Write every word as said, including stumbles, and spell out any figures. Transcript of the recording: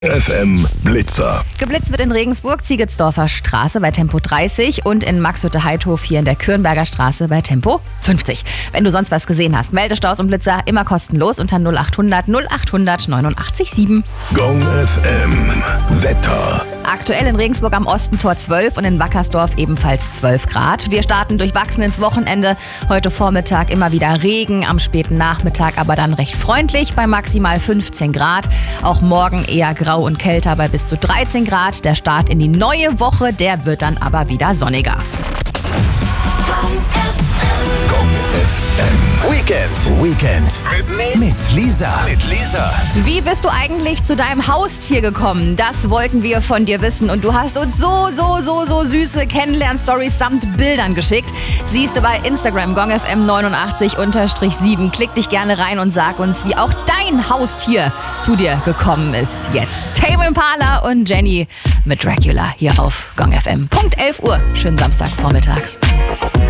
F M Blitzer. Geblitzt wird in Regensburg, Ziegetsdorfer Straße bei Tempo dreißig und in Maxhütte-Heidhof hier in der Kürnberger Straße bei Tempo fünfzig. Wenn du sonst was gesehen hast, melde Staus und Blitzer immer kostenlos unter null acht hundert null acht hundert neunundachtzig sieben. Gong F M Wetter. Aktuell in Regensburg am Ostentor zwölf und in Wackersdorf ebenfalls zwölf Grad. Wir starten durchwachsen ins Wochenende. Heute Vormittag immer wieder Regen, am späten Nachmittag aber dann recht freundlich bei maximal fünfzehn Grad. Auch morgen eher grau und kälter bei bis zu dreizehn Grad. Der Start in die neue Woche, der wird dann aber wieder sonniger. Gong F M Weekend. Weekend. Mit Lisa. Mit Lisa. Wie bist du eigentlich zu deinem Haustier gekommen? Das wollten wir von dir wissen und du hast uns so, so, so, so süße Kennenlern-Stories samt Bildern geschickt. Siehst du bei Instagram Gong F M neunundachtzig sieben. Klick dich gerne rein und sag uns, wie auch dein Haustier zu dir gekommen ist. Jetzt Tame Impala und Jenny mit Dracula hier auf Gong F M. Punkt elf Uhr. Schönen Samstagvormittag.